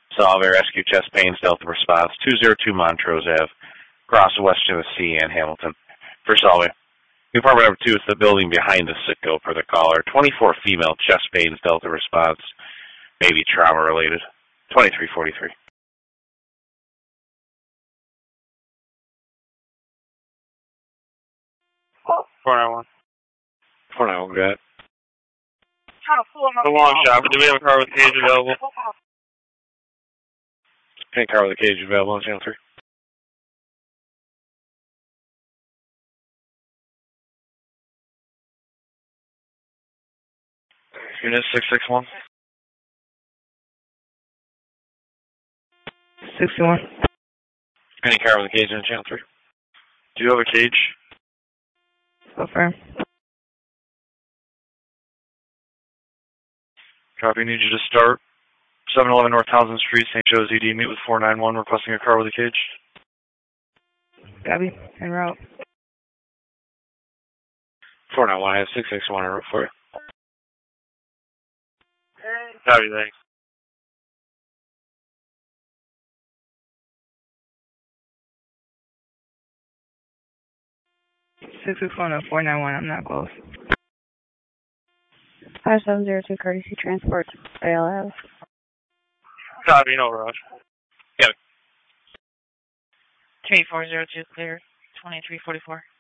Solve Air Rescue Chest Pains Delta Response 202 Montrose Ave, across West Tennessee and Hamilton. For Solving. Department number 2 is the building behind the Citgo per the caller. 24 female chest pains Delta Response, maybe trauma related. 2343. 491. 491, go ahead. The long shot, but do we have a car with cage available? Any car with a cage available on channel 3? Unit 661. 61. Any car with a cage on channel 3? Do you have a cage? Confirm. Copy, need you to start 711 North Townsend Street, St. Joe's ED, meet with 491, requesting a car with a cage. Copy. En route. 491, I have 661 en route for you. Copy, thanks. Six 491. I'm not close. 5702 Courtesy Transport, ALF. Copy, no rush. Yeah. 3402 clear, 2344.